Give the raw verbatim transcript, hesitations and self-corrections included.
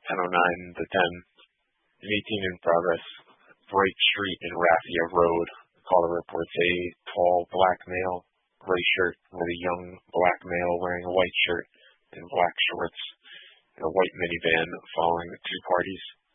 ten oh nine to ten eighteen in progress. Bright Street and Raffia Road. Caller reports a tall black male, gray shirt, with a young black male wearing a white shirt and black shorts in a white minivan following the two parties.